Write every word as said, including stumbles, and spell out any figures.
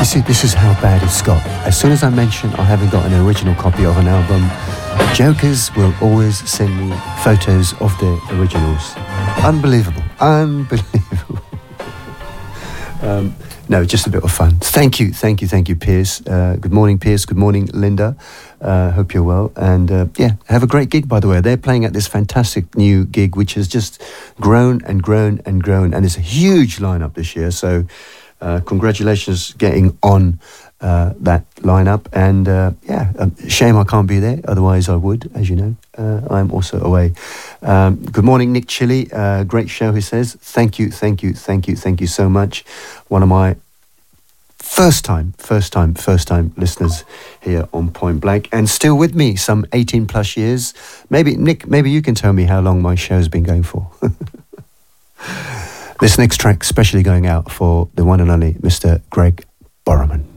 This is, this is how bad it's got. As soon as I mention I haven't got an original copy of an album, jokers will always send me photos of the originals. Unbelievable. Unbelievable. um, no, just a bit of fun. Thank you, thank you, thank you, Piers. Uh, good morning, Piers. Good morning, Linda. Uh, hope you're well. And uh, yeah, have a great gig, by the way. They're playing at this fantastic new gig, which has just grown and grown and grown. And it's a huge lineup this year. So uh, congratulations getting on uh, that lineup. And uh, yeah, um, shame I can't be there. Otherwise I would, as you know. Uh, I'm also away. Um, good morning, Nick Chilly. Uh, great show, he says. Thank you, thank you, thank you, thank you so much. One of my First time, first time, first time listeners here on Point Blank, and still with me some eighteen plus years. Maybe, Nick, maybe you can tell me how long my show's been going for. This next track specially going out for the one and only Mister Greg Borroman.